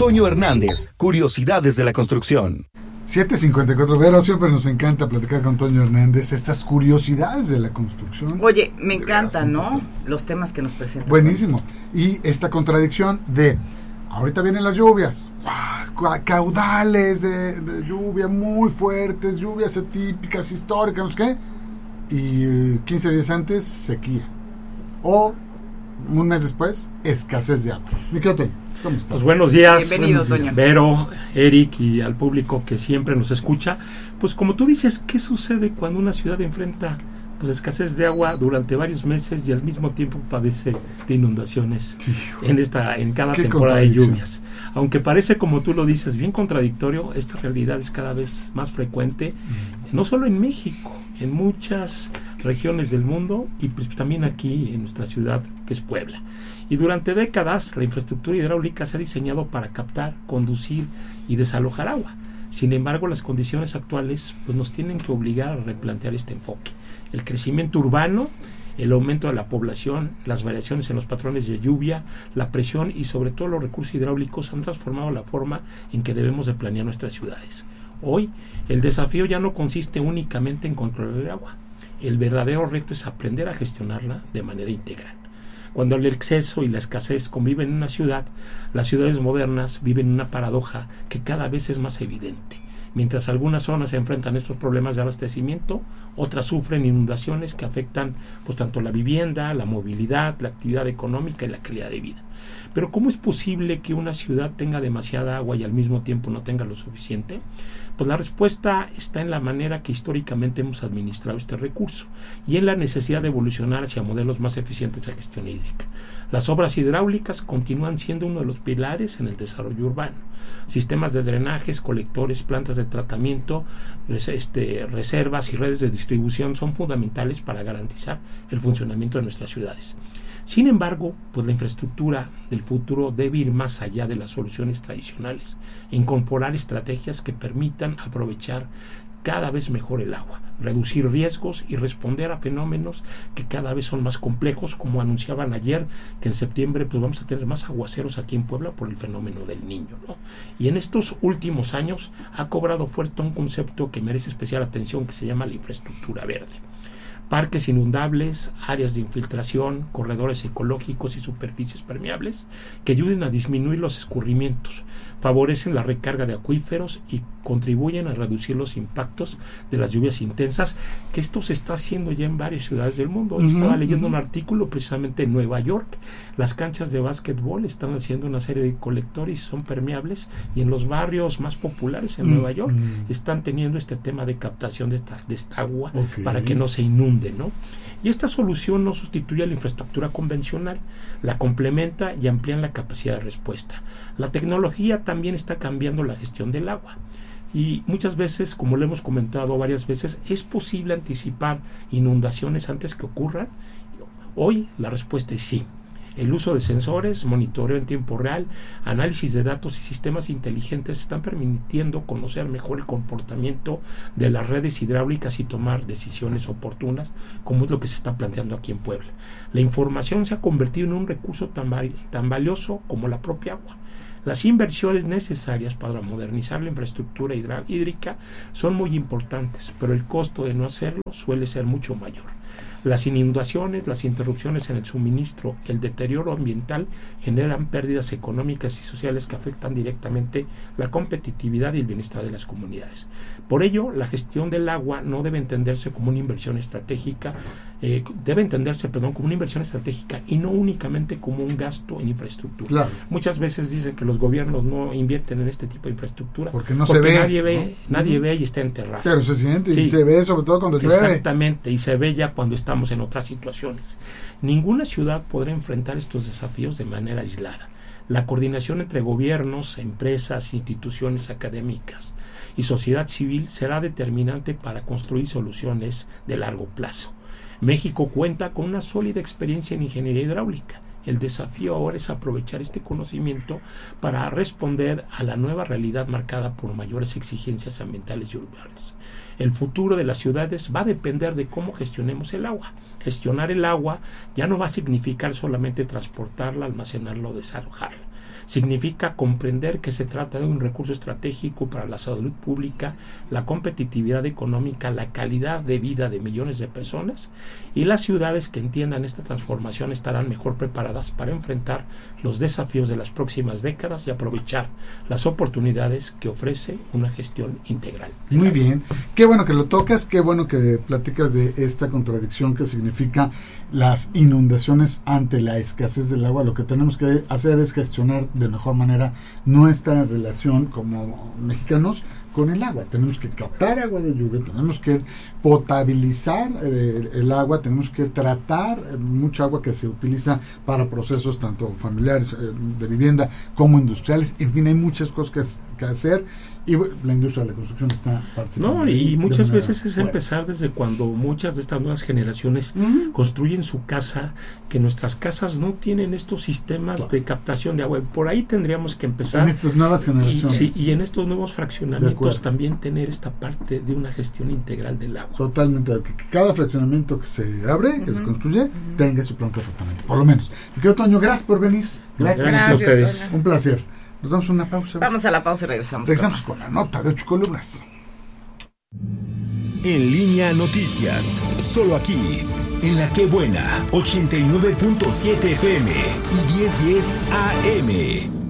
Toño Hernández, curiosidades de la construcción. 7:54, Vero, siempre nos encanta platicar con Toño Hernández estas curiosidades de la construcción. Oye, me encantan, ¿no? Los temas que nos presentan. Buenísimo. Y esta contradicción de, ahorita vienen las lluvias, caudales de lluvia muy fuertes, lluvias atípicas, históricas, no sé qué, y 15 días antes, sequía. O un mes después, escasez de agua. Mi querido Toño, ¿cómo estás? Pues buenos días, Bienvenido, Toño. Vero, Eric y al público que siempre nos escucha. Pues como tú dices, ¿qué sucede cuando una ciudad enfrenta escasez de agua durante varios meses y al mismo tiempo padece de inundaciones en cada temporada de lluvias? Aunque parece, como tú lo dices, bien contradictorio, esta realidad es cada vez más frecuente, no solo en México, en muchas regiones del mundo y pues también aquí en nuestra ciudad, que es Puebla. Y durante décadas la infraestructura hidráulica se ha diseñado para captar, conducir y desalojar agua. Sin embargo, las condiciones actuales pues nos tienen que obligar a replantear este enfoque. El crecimiento urbano, el aumento de la población, las variaciones en los patrones de lluvia, la presión y sobre todo los recursos hidráulicos han transformado la forma en que debemos de planear nuestras ciudades. Hoy, el desafío ya no consiste únicamente en controlar el agua. El verdadero reto es aprender a gestionarla de manera integral. Cuando el exceso y la escasez conviven en una ciudad, las ciudades modernas viven una paradoja que cada vez es más evidente. Mientras algunas zonas se enfrentan a estos problemas de abastecimiento, otras sufren inundaciones que afectan pues tanto la vivienda, la movilidad, la actividad económica y la calidad de vida. Pero ¿cómo es posible que una ciudad tenga demasiada agua y al mismo tiempo no tenga lo suficiente? Pues la respuesta está en la manera que históricamente hemos administrado este recurso y en la necesidad de evolucionar hacia modelos más eficientes de gestión hídrica. Las obras hidráulicas continúan siendo uno de los pilares en el desarrollo urbano. Sistemas de drenajes, colectores, plantas de tratamiento, reservas y redes de distribución son fundamentales para garantizar el funcionamiento de nuestras ciudades. Sin embargo, pues la infraestructura del futuro debe ir más allá de las soluciones tradicionales e incorporar estrategias que permitan aprovechar cada vez mejor el agua, reducir riesgos y responder a fenómenos que cada vez son más complejos, como anunciaban ayer que en septiembre pues vamos a tener más aguaceros aquí en Puebla por el fenómeno del Niño, ¿no? Y en estos últimos años ha cobrado fuerte un concepto que merece especial atención, que se llama la infraestructura verde. Parques inundables, áreas de infiltración, corredores ecológicos y superficies permeables que ayuden a disminuir los escurrimientos, favorecen la recarga de acuíferos y contribuyen a reducir los impactos de las lluvias intensas, que esto se está haciendo ya en varias ciudades del mundo. Estaba leyendo un artículo precisamente en Nueva York. Las canchas de básquetbol están haciendo una serie de colectores y son permeables, y en los barrios más populares en Nueva York están teniendo este tema de captación de esta agua para que no se inunde, ¿no? Y esta solución no sustituye a la infraestructura convencional, la complementa y amplía la capacidad de respuesta. La tecnología también está cambiando la gestión del agua. Y muchas veces, como lo hemos comentado varias veces, es posible anticipar inundaciones antes que ocurran. Hoy la respuesta es sí. El uso de sensores, monitoreo en tiempo real, análisis de datos y sistemas inteligentes están permitiendo conocer mejor el comportamiento de las redes hidráulicas y tomar decisiones oportunas, como es lo que se está planteando aquí en Puebla. La información se ha convertido en un recurso tan valioso como la propia agua. Las inversiones necesarias para modernizar la infraestructura hídrica son muy importantes, pero el costo de no hacerlo suele ser mucho mayor. Las inundaciones, las interrupciones en el suministro, el deterioro ambiental generan pérdidas económicas y sociales que afectan directamente la competitividad y el bienestar de las comunidades. Por ello, la gestión del agua no debe entenderse como una inversión estratégica, como una inversión estratégica y no únicamente como un gasto en infraestructura. Claro. Muchas veces dicen que los gobiernos no invierten en este tipo de infraestructura porque se ve, nadie ve y está enterrado. Pero se siente y se ve sobre todo cuando llueve. Exactamente, y se ve ya cuando estamos en otras situaciones. Ninguna ciudad podrá enfrentar estos desafíos de manera aislada. La coordinación entre gobiernos, empresas, instituciones académicas y sociedad civil será determinante para construir soluciones de largo plazo. México cuenta con una sólida experiencia en ingeniería hidráulica. El desafío ahora es aprovechar este conocimiento para responder a la nueva realidad marcada por mayores exigencias ambientales y urbanas. El futuro de las ciudades va a depender de cómo gestionemos el agua. Gestionar el agua ya no va a significar solamente transportarla, almacenarla o desalojarla. significa comprender que se trata de un recurso estratégico para la salud pública, la competitividad económica, la calidad de vida de millones de personas, y las ciudades que entiendan esta transformación estarán mejor preparadas para enfrentar los desafíos de las próximas décadas y aprovechar las oportunidades que ofrece una gestión integral. Muy bien, qué bueno que lo tocas, qué bueno que platicas de esta contradicción que significa las inundaciones ante la escasez del agua. Lo que tenemos que hacer es gestionar de mejor manera nuestra relación como mexicanos con el agua. Tenemos que captar agua de lluvia, tenemos que potabilizar el agua, tenemos que tratar mucha agua que se utiliza para procesos tanto familiares de vivienda como industriales. En fin, hay muchas cosas que hacer, y la industria de la construcción está participando. No, y muchas veces es fuerte. empezar desde cuando muchas de estas nuevas generaciones construyen su casa, que nuestras casas no tienen estos sistemas de captación de agua. Por ahí tendríamos que empezar. En estas nuevas generaciones. Y en estos nuevos fraccionamientos también tener esta parte de una gestión integral del agua. Totalmente, que cada fraccionamiento que se abre, que se construye, tenga su planta de tratamiento, por lo menos. Mi querido Toño, gracias por venir. Gracias a ustedes. Un placer. Nos damos una pausa. Vamos a la pausa y regresamos. Regresamos con la nota de 8 columnas. En Línea Noticias, solo aquí, en La Qué Buena, 89.7 FM y 1010 AM.